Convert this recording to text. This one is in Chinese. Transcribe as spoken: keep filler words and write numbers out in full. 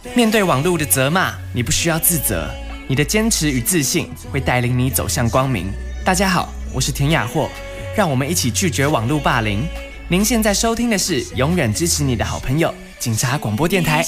面对网络的责骂，你不需要自责，你的坚持与自信会带领你走向光明。大家好，我是田雅霍，让我们一起拒绝网络霸凌。您现在收听的是永远支持你的好朋友警察广播电台。